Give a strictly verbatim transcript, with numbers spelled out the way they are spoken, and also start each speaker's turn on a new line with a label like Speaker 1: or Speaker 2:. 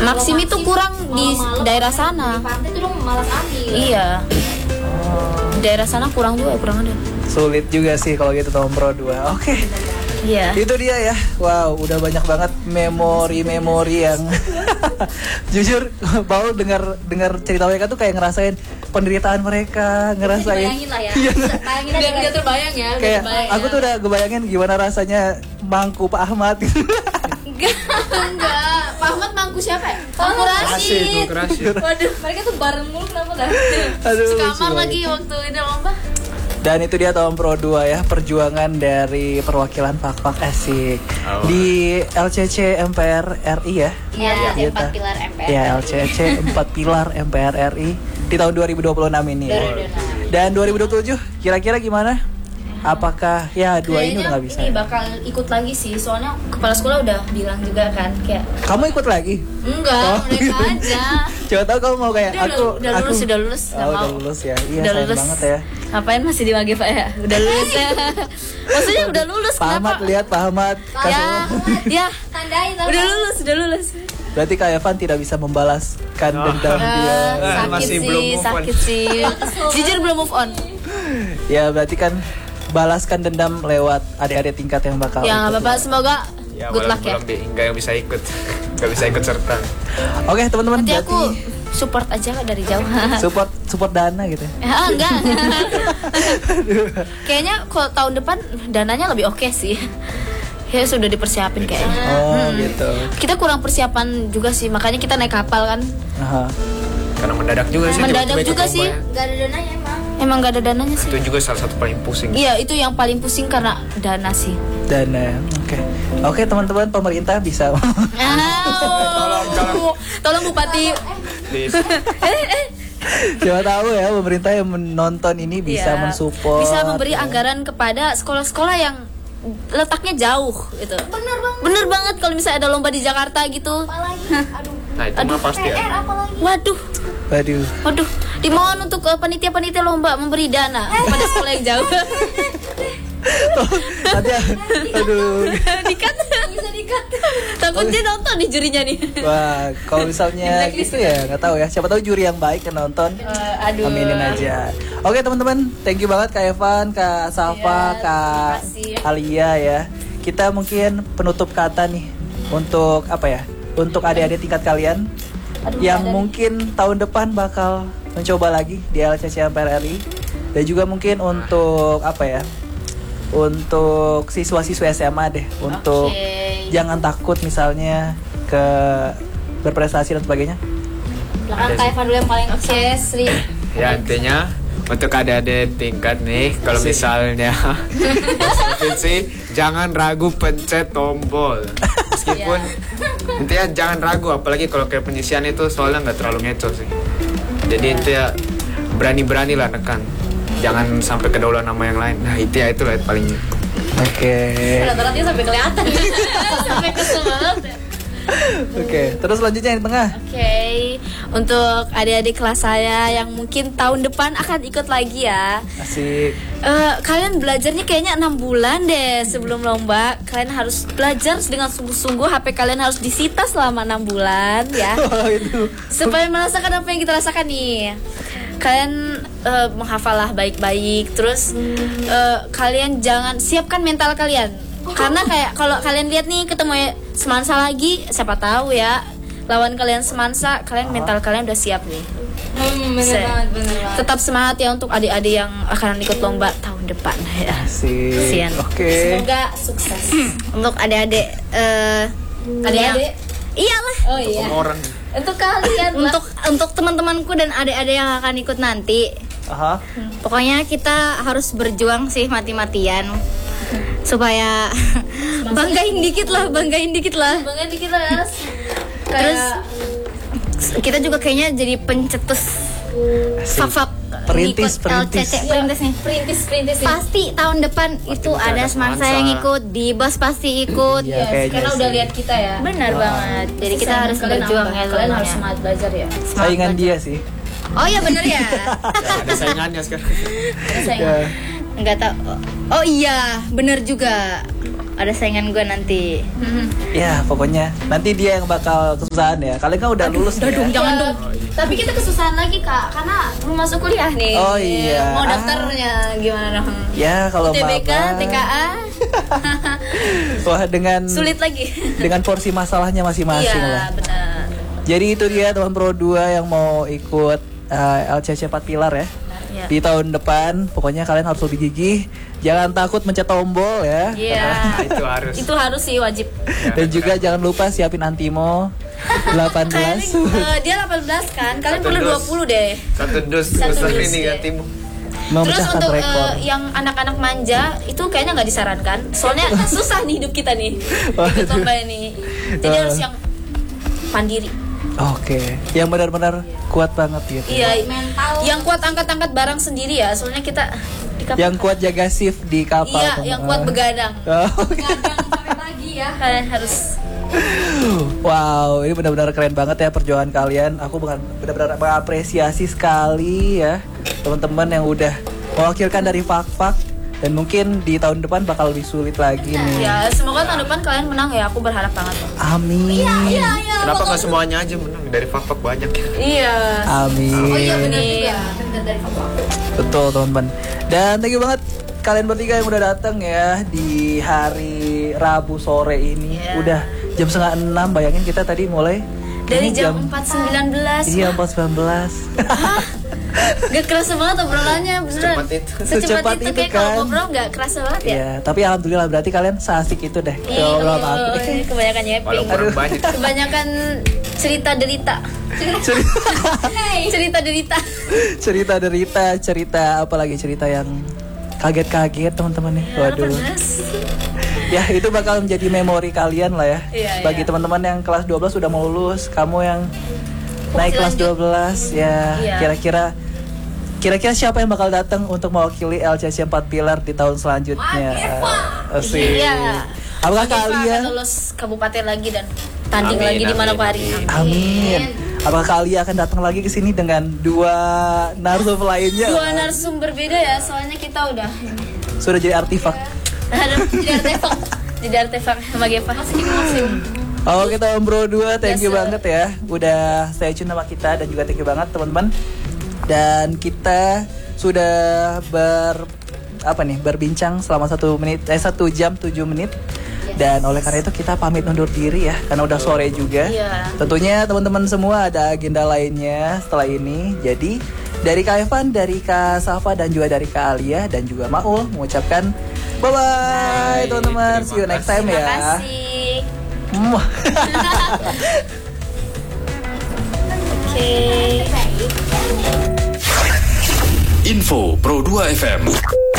Speaker 1: Maxim itu kurang di daerah sana.
Speaker 2: Di pantai tuh dong malas ambil.
Speaker 1: Iya. Di daerah sana kurang juga, kurang ada.
Speaker 3: Sulit juga sih kalau gitu Tompro dua. Oke. Okay.
Speaker 1: Iya.
Speaker 3: Itu dia ya. Wow, udah banyak banget memori-memori yang jujur Paul dengar dengar cerita mereka tuh kayak ngerasain penderitaan mereka, ngerasain.
Speaker 2: Bayangin lah ya.
Speaker 3: Iya.
Speaker 2: Bayangin aja
Speaker 1: Udah terbayang ya.
Speaker 3: Kayak aku tuh udah kebayangin gimana rasanya mangku Pak Ahmad.
Speaker 1: Enggak, enggak. Pak Ahmad mangku siapa ya? Mangku
Speaker 4: Rashid.
Speaker 1: Rashid. Waduh, mereka tuh bareng mulu kenapa dah?
Speaker 3: Aduh,
Speaker 1: Sekamar
Speaker 3: lucu
Speaker 1: lagi waktu ini lomba.
Speaker 3: Dan itu dia Tompro dua ya, perjuangan dari perwakilan Pak-Pak asik
Speaker 4: Oh.
Speaker 3: di L C C M P R R I ya.
Speaker 2: Iya,
Speaker 3: Gitu.
Speaker 2: empat pilar M P R.
Speaker 3: Ya, L C C empat pilar M P R R I di tahun dua ribu dua puluh enam ini ya.
Speaker 2: dua ribu dua puluh enam.
Speaker 3: Dan dua ribu dua puluh tujuh kira-kira gimana? Apakah ya dua ini udah nggak bisa?
Speaker 1: Ini bakal ikut lagi sih, soalnya kepala sekolah udah bilang juga kan kayak
Speaker 3: Kamu ikut lagi?
Speaker 1: enggak,
Speaker 3: Oh.
Speaker 1: mereka aja.
Speaker 3: Coba tahu kamu mau kayak
Speaker 1: Udah,
Speaker 3: aku.
Speaker 1: udah
Speaker 3: aku.
Speaker 1: lulus, udah lulus,
Speaker 3: Oh,
Speaker 1: nggak
Speaker 3: udah
Speaker 1: mau.
Speaker 3: lulus ya. Iya,
Speaker 1: Udah
Speaker 3: sayang
Speaker 1: lulus.
Speaker 3: banget ya.
Speaker 1: Ngapain masih dipanggil Pak ya? Udah lulus ya. Maksudnya udah lulus
Speaker 3: Pak Ahmad
Speaker 1: kenapa?
Speaker 3: lihat Pak Ahmad.
Speaker 1: Ya,
Speaker 3: Kasih-
Speaker 1: ya.
Speaker 2: Tandain lah.
Speaker 1: Udah lulus, udah lulus.
Speaker 3: Berarti Kak Evan tidak bisa membalaskan
Speaker 4: Oh.
Speaker 3: dendam dia.
Speaker 1: Eh, sakit
Speaker 4: masih
Speaker 1: sih,
Speaker 4: belum move on.
Speaker 1: sakit sih. Jujur belum move on.
Speaker 3: Ya berarti kan balaskan dendam lewat adik-adik tingkat yang bakal
Speaker 1: Ya nggak
Speaker 3: ikut.
Speaker 1: apa-apa, semoga
Speaker 4: Ya,
Speaker 1: good luck ya.
Speaker 4: belum bi- nggak yang bisa ikut, nggak bisa ikut serta.
Speaker 3: Oke teman-teman,
Speaker 1: Nanti
Speaker 3: berarti
Speaker 1: aku support aja kok dari jauh.
Speaker 3: support support dana gitu ya.
Speaker 1: Ah, enggak. Kayaknya kalau tahun depan dananya lebih oke sih. Ya sudah dipersiapin kayaknya.
Speaker 3: Oh gitu.
Speaker 1: Kita kurang persiapan juga sih, makanya kita naik kapal kan.
Speaker 3: Aha.
Speaker 4: Karena mendadak juga sih.
Speaker 1: Mendadak
Speaker 4: tiba-tiba ikut
Speaker 1: juga sih.
Speaker 4: lomba
Speaker 2: Gak ada dananya emang.
Speaker 1: Emang gak ada dananya
Speaker 4: ya.
Speaker 1: sih.
Speaker 4: Itu juga salah satu paling pusing.
Speaker 1: Iya, itu yang paling pusing karena dana sih.
Speaker 3: Dana. Oke. Oke teman-teman, pemerintah bisa.
Speaker 1: tolong, tolong. Tolong Bupati.
Speaker 4: Please.
Speaker 3: Siapa tahu ya pemerintah yang menonton ini bisa
Speaker 1: Iya.
Speaker 3: mensupport.
Speaker 1: Bisa memberi
Speaker 3: ya.
Speaker 1: anggaran kepada sekolah-sekolah yang letaknya jauh gitu.
Speaker 2: Bener banget.
Speaker 1: Bener banget kalau misalnya ada lomba di Jakarta gitu.
Speaker 2: Apalagi, aduh.
Speaker 4: Nah itu mah pasti
Speaker 2: P R
Speaker 4: ya.
Speaker 2: apalagi.
Speaker 1: Waduh,
Speaker 3: Waduh.
Speaker 1: waduh. Dimohon untuk uh, panitia-panitia lomba memberi dana kepada sekolah yang jauh.
Speaker 3: Nanti aduh.
Speaker 1: Dikat.
Speaker 2: Bisa dikat.
Speaker 1: Takutnya nonton nih jurinya nih.
Speaker 3: Wah, kalau misalnya
Speaker 1: Di blacklist
Speaker 3: gitu ya nggak tahu ya. Siapa tahu juri yang baik yang nonton.
Speaker 1: Uh, aduh.
Speaker 3: Aminin aja. Oke teman-teman, thank you banget Kak Evan, Kak Safa,
Speaker 1: Iya,
Speaker 3: Kak
Speaker 1: terima kasih.
Speaker 3: Alia ya. Kita mungkin penutup kata nih untuk apa ya? Untuk adik-adik tingkat kalian
Speaker 1: Aduh,
Speaker 3: yang
Speaker 1: ada
Speaker 3: mungkin tahun depan bakal mencoba lagi di L C C M P R R I dan juga mungkin untuk apa ya? Untuk siswa-siswa S M A deh, untuk
Speaker 1: Oke.
Speaker 3: jangan takut misalnya ke berprestasi dan sebagainya.
Speaker 1: Belakang Kak Evan dulu yang paling oke, Sri.
Speaker 4: Ya intinya untuk adik-adik tingkat nih, kalau misalnya provinsi jangan ragu pencet tombol. Meskipun intinya jangan ragu, apalagi kalau kayak penyisian itu soalnya nggak terlalu ngeco sih. Jadi intinya berani-berani lah nekan. Jangan sampai kedaulan nama yang lain. Nah itu ya itulah yang paling.
Speaker 3: Oke.
Speaker 1: Rata-ratanya sampai kelihatan. Sampai kesel banget.
Speaker 3: Oke, terus selanjutnya yang di tengah.
Speaker 1: Oke, untuk adik-adik kelas saya yang mungkin tahun depan akan ikut lagi ya.
Speaker 3: Asik.
Speaker 1: Eh, kalian belajarnya kayaknya enam bulan deh sebelum lomba. Kalian harus belajar dengan sungguh-sungguh. H P kalian harus disita selama enam bulan ya.
Speaker 3: Oh, itu.
Speaker 1: Supaya merasakan apa yang kita rasakan nih. Kalian eh, menghafallah baik-baik. Terus eh, kalian jangan siapkan mental kalian. Karena kayak kalau kalian lihat nih ketemu Semansa lagi, siapa tahu ya lawan kalian Semansa, kalian mental kalian udah siap nih.
Speaker 2: Hmm, bener
Speaker 1: Se-
Speaker 2: banget, bener banget.
Speaker 1: Tetap semangat ya untuk adik-adik yang akan ikut lomba tahun depan ya.
Speaker 3: Asik.
Speaker 1: Kasian.
Speaker 3: Oke.
Speaker 1: Semoga sukses. Untuk adik-adik eh
Speaker 2: Adik-adik?
Speaker 1: Iyalah.
Speaker 2: Oh iya.
Speaker 4: Semua orang.
Speaker 2: Untuk kalian lah.
Speaker 1: Untuk untuk teman-temanku dan adik-adik yang akan ikut nanti.
Speaker 3: Aha.
Speaker 1: Pokoknya kita harus berjuang sih mati-matian supaya banggain dikit lah, banggain dikit lah.
Speaker 2: Bangga dikit lah.
Speaker 1: Terus kita juga kayaknya jadi pencetus
Speaker 3: Asik.
Speaker 1: fak-fak
Speaker 3: Perintis,
Speaker 1: ngikut
Speaker 3: perintis.
Speaker 1: L C C perintis nih.
Speaker 2: Perintis, perintis.
Speaker 1: Pasti tahun depan itu
Speaker 4: bisa
Speaker 1: ada
Speaker 4: ada
Speaker 1: semansa
Speaker 4: semansa.
Speaker 1: yang ikut, di bus pasti ikut.
Speaker 3: Iya,
Speaker 2: Yes,
Speaker 3: kayaknya
Speaker 2: karena udah
Speaker 3: sih.
Speaker 2: lihat kita ya.
Speaker 1: Benar banget. Jadi kita
Speaker 2: Saingan
Speaker 1: harus
Speaker 2: kalian
Speaker 1: berjuang
Speaker 2: apa?
Speaker 1: ya.
Speaker 2: Kalian harus
Speaker 1: semuanya.
Speaker 2: semangat belajar ya.
Speaker 3: Saingan dia sih.
Speaker 1: Oh iya bener ya.
Speaker 4: Ada saingannya sekarang.
Speaker 2: Saingan.
Speaker 3: Ya.
Speaker 1: Enggak tahu. Oh iya, bener juga. ada saingan gue nanti.
Speaker 3: Ya pokoknya nanti dia yang bakal kesusahan ya. Kalian kan udah lulus
Speaker 1: Udah
Speaker 3: ya.
Speaker 1: dong, jangan
Speaker 2: Ya,
Speaker 1: dong.
Speaker 2: Tapi kita kesusahan lagi kak, karena belum masuk kuliah nih.
Speaker 3: Oh iya.
Speaker 2: Mau daftarnya gimana dong?
Speaker 3: Ya kalau
Speaker 1: U T B K,
Speaker 3: Maba-
Speaker 1: T K A,
Speaker 3: Wah dengan
Speaker 1: sulit lagi.
Speaker 3: dengan porsi masalahnya masing-masing lah.
Speaker 1: Iya, benar.
Speaker 3: Jadi itu dia teman Pro dua yang mau ikut uh, L C C empat pilar ya.
Speaker 1: Iya.
Speaker 3: Di tahun depan pokoknya kalian harus lebih gigih. Jangan takut mencet tombol ya.
Speaker 1: Iya.
Speaker 4: Nah, itu harus.
Speaker 1: Itu harus sih wajib.
Speaker 3: Dan juga jangan lupa siapin antimo delapan belas.
Speaker 1: Kayaknya eh, dia delapan belas kan. Kalian
Speaker 4: Satu
Speaker 1: perlu
Speaker 4: dos.
Speaker 1: dua puluh deh.
Speaker 4: Satu dus
Speaker 1: Satu
Speaker 4: besar
Speaker 1: dus,
Speaker 4: ini
Speaker 1: ya.
Speaker 4: gantimu.
Speaker 1: Terus
Speaker 3: Memecahkan
Speaker 1: untuk
Speaker 3: rekor.
Speaker 1: eh, yang anak-anak manja itu kayaknya nggak disarankan. Soalnya susah nih hidup kita nih. Ikut
Speaker 3: Waduh.
Speaker 1: lomba ini. Jadi
Speaker 3: Eh.
Speaker 1: harus yang pandiri.
Speaker 3: Oke, yang benar-benar kuat banget gitu.
Speaker 1: Iya,
Speaker 2: Mental.
Speaker 1: yang kuat angkat-angkat barang sendiri ya. Soalnya kita di kapal.
Speaker 3: Yang kuat jaga shift di kapal.
Speaker 1: Iya,
Speaker 3: teman-
Speaker 1: yang kuat begadang.
Speaker 3: Oh,
Speaker 2: Kadang sampai pagi ya.
Speaker 1: Kalian harus
Speaker 3: wow, ini benar-benar keren banget ya perjuangan kalian. Aku bukan benar-benar mengapresiasi sekali ya teman-teman yang udah mewakilkan dari Fak-Fak. Dan mungkin di tahun depan bakal lebih sulit lagi nih.
Speaker 1: ya semoga tahun depan kalian menang ya. Aku berharap banget.
Speaker 3: Amin.
Speaker 1: Iya,
Speaker 4: Kenapa nggak semuanya aja menang? Dari fak-fak banyak ya.
Speaker 1: Iya.
Speaker 3: Amin.
Speaker 2: Oh iya benar juga. Benar dari papa.
Speaker 3: Betul teman-teman. Dan thank you banget kalian bertiga yang udah datang ya di hari Rabu sore ini.
Speaker 1: Iya.
Speaker 3: Udah jam setengah enam. Bayangin kita tadi mulai
Speaker 1: Dari
Speaker 3: ini
Speaker 1: jam empat sembilan belas.
Speaker 3: Iya empat sembilan belas.
Speaker 1: Gak kerasa banget obrolannya beneran.
Speaker 4: Secepat itu.
Speaker 1: Secepat
Speaker 3: Secepat
Speaker 1: itu,
Speaker 3: itu
Speaker 1: kayak
Speaker 3: kan.
Speaker 1: kalau ngobrol gak kerasa banget ya.
Speaker 3: Iya, tapi alhamdulillah berarti kalian seasik itu deh.
Speaker 1: Iya,
Speaker 3: Kalau sama aku.
Speaker 1: iya, kebanyakan
Speaker 4: Walau
Speaker 1: nyepping.
Speaker 4: kurang banyak.
Speaker 1: Kebanyakan cerita derita. cerita derita.
Speaker 3: Cerita derita, cerita apalagi cerita yang kaget-kaget teman-teman nih. Waduh.
Speaker 1: Benes.
Speaker 3: Ya itu bakal menjadi memori kalian lah ya.
Speaker 1: Iya,
Speaker 3: Bagi
Speaker 1: iya.
Speaker 3: teman-teman yang kelas dua belas sudah mau lulus, kamu yang naik kelas dua belas ya
Speaker 1: Iya.
Speaker 3: kira-kira kira-kira siapa yang bakal datang untuk mewakili L C C empat pilar di tahun selanjutnya? Asik.
Speaker 1: Iya.
Speaker 3: Apakah
Speaker 1: Kita akan
Speaker 3: kalian
Speaker 1: lulus kabupaten lagi dan tanding
Speaker 4: Amin,
Speaker 1: lagi di
Speaker 4: amin,
Speaker 1: Manokwari.
Speaker 3: Amin. Apakah kalian akan datang lagi ke sini dengan dua narsum lainnya?
Speaker 1: Dua narsumber berbeda ya, soalnya kita udah
Speaker 3: Sudah jadi artefak.
Speaker 1: ada jadi artefak, jadi artefak sama Geva.
Speaker 3: Oh kita Om Bro dua, thank you
Speaker 1: Yes, sir.
Speaker 3: banget ya udah stay tune sama kita dan juga thank you banget teman-teman. Dan kita sudah ber apa nih berbincang selama satu menit eh satu jam tujuh menit. Dan oleh karena itu kita pamit undur diri ya karena udah sore juga.
Speaker 1: Iya.
Speaker 3: Tentunya teman-teman semua ada agenda lainnya setelah ini. Jadi dari Kak Evan, dari Kak Safa dan juga dari Kak Alia dan juga Maul mengucapkan bye bye teman-teman. See you next time
Speaker 1: Terima
Speaker 3: ya.
Speaker 1: kasih.
Speaker 3: Muah.
Speaker 1: Oke.
Speaker 5: Info Pro dua F M.